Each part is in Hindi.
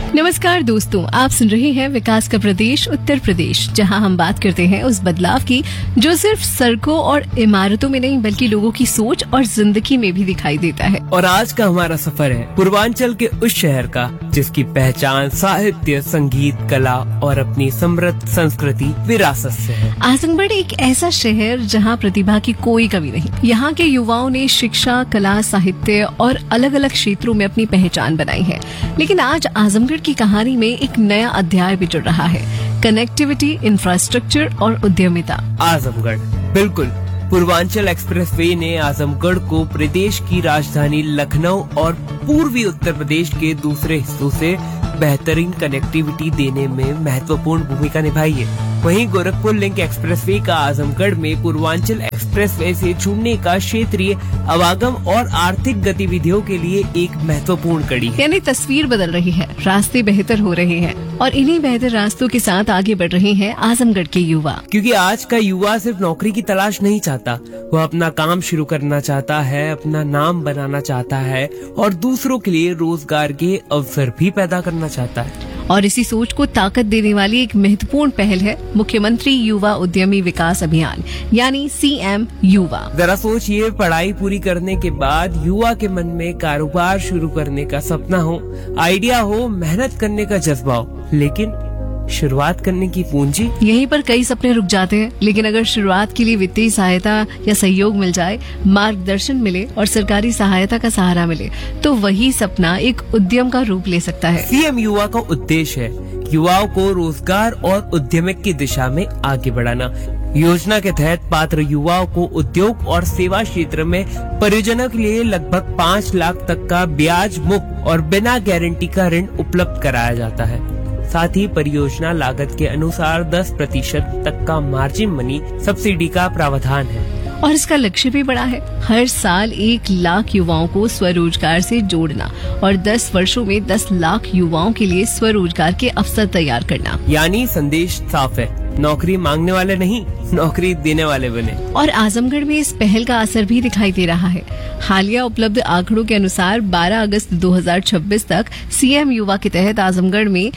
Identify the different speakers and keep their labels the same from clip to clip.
Speaker 1: नमस्कार दोस्तों, आप सुन रहे हैं विकास का प्रदेश उत्तर प्रदेश, जहां हम बात करते हैं उस बदलाव की जो सिर्फ सड़कों और इमारतों में नहीं बल्कि लोगों की सोच और जिंदगी में भी दिखाई देता है।
Speaker 2: और आज का हमारा सफर है पूर्वांचल के उस शहर का जिसकी पहचान साहित्य, संगीत, कला और अपनी समृद्ध संस्कृति विरासत से है।
Speaker 1: आजमगढ़ एक ऐसा शहर जहां प्रतिभा की कोई कमी नहीं। यहाँ के युवाओं ने शिक्षा, कला, साहित्य और अलग अलग क्षेत्रों में अपनी पहचान बनाई है। लेकिन आज आजमगढ़ की कहानी में एक नया अध्याय भी जुड़ रहा है, कनेक्टिविटी, इंफ्रास्ट्रक्चर और उद्यमिता।
Speaker 2: आजमगढ़, बिल्कुल। पूर्वांचल एक्सप्रेसवे ने आजमगढ़ को प्रदेश की राजधानी लखनऊ और पूर्वी उत्तर प्रदेश के दूसरे हिस्सों से बेहतरीन कनेक्टिविटी देने में महत्वपूर्ण भूमिका निभाई है। वहीं गोरखपुर लिंक एक्सप्रेसवे का आजमगढ़ में पूर्वांचल एक्सप्रेसवे से जुड़ने का क्षेत्रीय आवागम और आर्थिक गतिविधियों के लिए एक महत्वपूर्ण कड़ी है।
Speaker 1: यानी तस्वीर बदल रही है, रास्ते बेहतर हो रहे हैं और इन्हीं बेहतर रास्तों के साथ आगे बढ़ रहे हैं आजमगढ़ के युवा।
Speaker 2: क्योंकि आज का युवा सिर्फ नौकरी की तलाश नहीं चाहता, वह अपना काम शुरू करना चाहता है, अपना नाम बनाना चाहता है और दूसरों के लिए रोजगार के अवसर भी पैदा करना चाहता है।
Speaker 1: और इसी सोच को ताकत देने वाली एक महत्वपूर्ण पहल है मुख्यमंत्री युवा उद्यमी विकास अभियान, यानी CM युवा।
Speaker 2: जरा सोचिए, पढ़ाई पूरी करने के बाद युवा के मन में कारोबार शुरू करने का सपना हो, आइडिया हो, मेहनत करने का जज्बा हो, लेकिन शुरुआत करने की पूंजी।
Speaker 1: यहीं पर कई सपने रुक जाते हैं। लेकिन अगर शुरुआत के लिए वित्तीय सहायता या सहयोग मिल जाए, मार्गदर्शन मिले और सरकारी सहायता का सहारा मिले, तो वही सपना एक उद्यम का रूप ले सकता है।
Speaker 2: CM युवा का उद्देश्य है युवाओं को रोजगार और उद्यमिक की दिशा में आगे बढ़ाना। योजना के तहत पात्र युवाओं को उद्योग और सेवा क्षेत्र में परियोजना के लिए लगभग 5 लाख तक का ब्याज मुक्त और बिना गारंटी का ऋण उपलब्ध कराया जाता है। साथ ही परियोजना लागत के अनुसार 10% तक का मार्जिन मनी सब्सिडी का प्रावधान है।
Speaker 1: और इसका लक्ष्य भी बड़ा है, हर साल 1 लाख युवाओं को स्वरोजगार से जोड़ना और 10 वर्षों में 10 लाख युवाओं के लिए स्वरोजगार के अवसर तैयार करना।
Speaker 2: यानी संदेश साफ है, नौकरी मांगने वाले नहीं, नौकरी देने वाले बने। और
Speaker 1: आजमगढ़ में इस पहल का असर भी दिखाई दे रहा है। हालिया उपलब्ध आंकड़ों के अनुसार 12 अगस्त 2026 तक CM युवा के तहत आजमगढ़ में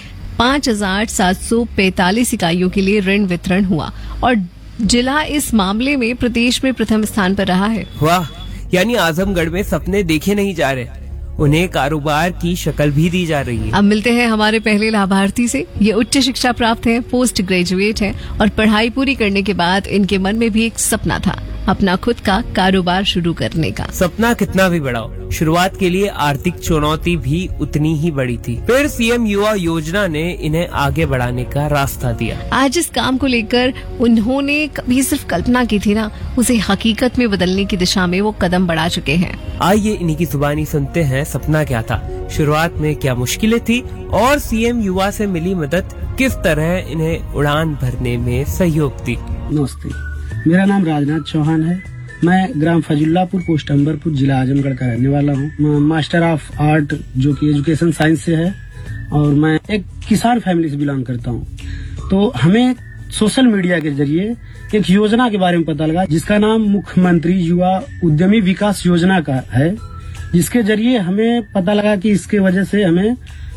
Speaker 1: 5,745 इकाइयों के लिए ऋण वितरण हुआ और जिला इस मामले में प्रदेश में प्रथम स्थान पर रहा है।
Speaker 2: वाह, यानी आजमगढ़ में सपने देखे नहीं जा रहे, उन्हें कारोबार की शक्ल भी दी जा रही है।
Speaker 1: अब मिलते हैं हमारे पहले लाभार्थी से। ये उच्च शिक्षा प्राप्त हैं, पोस्ट ग्रेजुएट हैं और पढ़ाई पूरी करने के बाद इनके मन में भी एक सपना था, अपना खुद का कारोबार शुरू करने का।
Speaker 2: सपना कितना भी बड़ा हो, शुरुआत के लिए आर्थिक चुनौती भी उतनी ही बड़ी थी। फिर CM युवा योजना ने इन्हें आगे बढ़ाने का रास्ता दिया।
Speaker 1: आज इस काम को लेकर उन्होंने कभी सिर्फ कल्पना की थी ना, उसे हकीकत में बदलने की दिशा में वो कदम बढ़ा चुके हैं।
Speaker 2: आइए इन्हीं की जुबानी सुनते हैं, सपना क्या था, शुरुआत में क्या मुश्किलें थी और CM युवा से मिली मदद किस तरह इन्हें उड़ान भरने में सहयोग दी।
Speaker 3: नमस्ते, मेरा नाम राजनाथ चौहान है। मैं ग्राम फजुल्लापुर, पोस्ट अंबरपुर, जिला आजमगढ़ का रहने वाला हूँ। मास्टर ऑफ आर्ट जो कि एजुकेशन साइंस से है और मैं एक किसान फैमिली से बिलोंग करता हूँ। तो हमें सोशल मीडिया के जरिए एक योजना के बारे में पता लगा जिसका नाम मुख्यमंत्री युवा उद्यमी विकास योजना का है, जिसके जरिए हमें पता लगा कि इसके वजह से हमें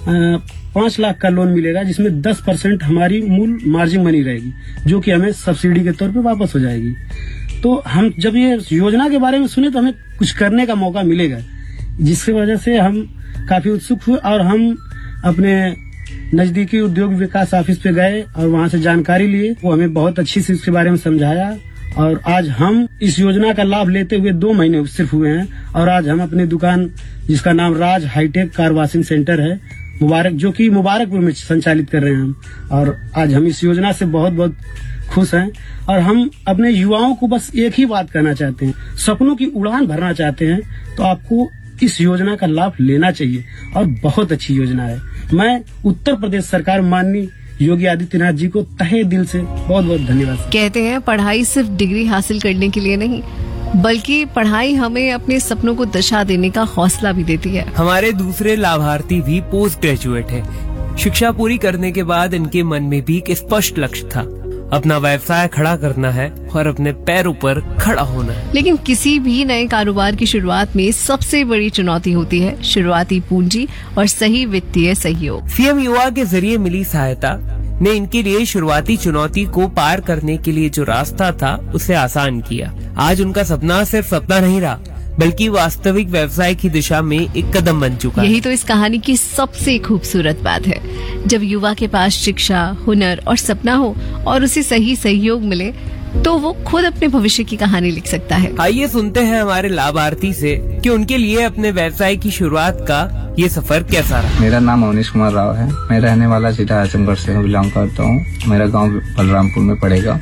Speaker 3: 5 लाख का लोन मिलेगा, जिसमें 10% हमारी मूल मार्जिन मनी रहेगी, जो कि हमें सब्सिडी के तौर पे वापस हो जाएगी। तो हम जब ये योजना के बारे में सुने तो हमें कुछ करने का मौका मिलेगा, जिसकी वजह से हम काफी उत्सुक हुए और हम अपने नजदीकी उद्योग विकास ऑफिस पे गए और वहां से जानकारी लिए। वो हमें बहुत अच्छी से इसके बारे में समझाया और आज हम इस योजना का लाभ लेते हुए 2 महीने सिर्फ हुए हैं और आज हम अपनी दुकान, जिसका नाम राज हाईटेक कार वॉशिंग सेंटर है, जो कि मुबारकपुर में संचालित कर रहे हैं हम, और आज हम इस योजना से बहुत बहुत खुश हैं। और हम अपने युवाओं को बस एक ही बात कहना चाहते हैं, सपनों की उड़ान भरना चाहते हैं तो आपको इस योजना का लाभ लेना चाहिए और बहुत अच्छी योजना है। मैं उत्तर प्रदेश सरकार माननीय योगी आदित्यनाथ जी को तहे दिल से बहुत बहुत धन्यवाद।
Speaker 1: कहते हैं पढ़ाई सिर्फ डिग्री हासिल करने के लिए नहीं, बल्कि पढ़ाई हमें अपने सपनों को दिशा देने का हौसला भी देती है।
Speaker 2: हमारे दूसरे लाभार्थी भी पोस्ट ग्रेजुएट हैं। शिक्षा पूरी करने के बाद इनके मन में भी एक स्पष्ट लक्ष्य था अपना व्यवसाय खड़ा करना है और अपने पैरों पर खड़ा होना है।
Speaker 1: लेकिन किसी भी नए कारोबार की शुरुआत में सबसे बड़ी चुनौती होती है शुरुआती पूंजी और सही वित्तीय सहयोग।
Speaker 2: सीएम युवा के जरिए मिली सहायता ने इनके लिए शुरुआती चुनौती को पार करने के लिए जो रास्ता था उसे आसान किया। आज उनका सपना सिर्फ सपना नहीं रहा, बल्कि वास्तविक व्यवसाय की दिशा में एक कदम बन चुका है।
Speaker 1: यही तो इस कहानी की सबसे खूबसूरत बात है। जब युवा के पास शिक्षा, हुनर और सपना हो और उसे सही सहयोग मिले तो वो खुद अपने भविष्य की कहानी लिख सकता है।
Speaker 2: आइए सुनते हैं हमारे लाभार्थी से कि उनके लिए अपने व्यवसाय की शुरुआत का ये सफर कैसा रहा।
Speaker 4: मेरा नाम अवनीश कुमार राव है। मैं रहने वाला जिला आजमगढ़ से बिलोंग करता हूँ। मेरा गांव बलरामपुर में पड़ेगा।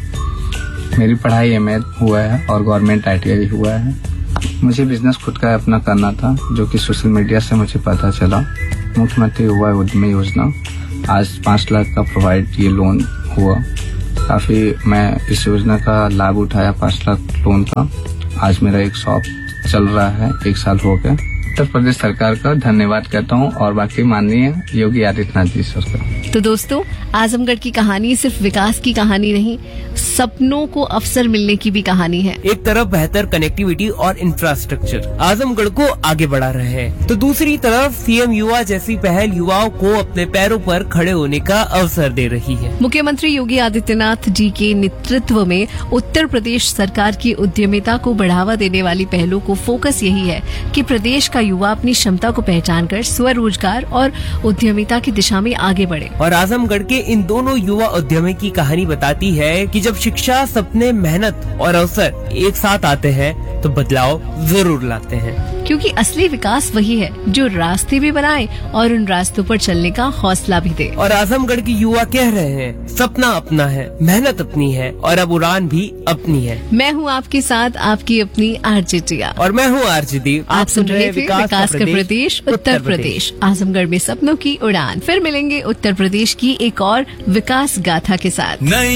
Speaker 4: मेरी पढ़ाई एमए हुआ है और गवर्नमेंट ITI हुआ है। मुझे बिजनेस खुद का अपना करना था, जो कि सोशल मीडिया से मुझे पता चला। मुख्यमंत्री युवा उद्यमी योजना, आज 5 लाख का प्रोवाइड ये लोन हुआ। काफी मैं इस योजना का लाभ उठाया, 5 लाख लोन का। आज मेरा एक शॉप चल रहा है, 1 साल हो गया। उत्तर प्रदेश सरकार का धन्यवाद कहता हूँ और बाकी माननीय योगी आदित्यनाथ जी सरकार।
Speaker 1: तो दोस्तों, आजमगढ़ की कहानी सिर्फ विकास की कहानी नहीं, सपनों को अवसर मिलने की भी कहानी है।
Speaker 2: एक तरफ बेहतर कनेक्टिविटी और इंफ्रास्ट्रक्चर आजमगढ़ को आगे बढ़ा रहे हैं, तो दूसरी तरफ सीएम युवा जैसी पहल युवाओं को अपने पैरों पर खड़े होने का अवसर दे रही है।
Speaker 1: मुख्यमंत्री योगी आदित्यनाथ जी के नेतृत्व में उत्तर प्रदेश सरकार की उद्यमिता को बढ़ावा देने वाली पहलों को फोकस यही है कि प्रदेश का युवा अपनी क्षमता को पहचान कर स्वरोजगार और उद्यमिता की दिशा में आगे बढ़े।
Speaker 2: और आजमगढ़ के इन दोनों युवा उद्यमी की कहानी बताती है कि जब शिक्षा, सपने, मेहनत और अवसर एक साथ आते हैं तो बदलाव जरूर लाते हैं।
Speaker 1: क्योंकि असली विकास वही है जो रास्ते भी बनाए और उन रास्तों पर चलने का हौसला भी दे।
Speaker 2: और आजमगढ़ के युवा कह रहे हैं, सपना अपना है, मेहनत अपनी है और अब उड़ान भी अपनी है।
Speaker 1: मैं हूँ आपके साथ आपकी अपनी आरजे जिया
Speaker 2: और मैं हूँ आरजे दीप।
Speaker 1: आप सुन रहे थे विकास का प्रदेश उत्तर प्रदेश, आजमगढ़ में सपनों की उड़ान। फिर मिलेंगे उत्तर प्रदेश की एक और विकास गाथा के साथ।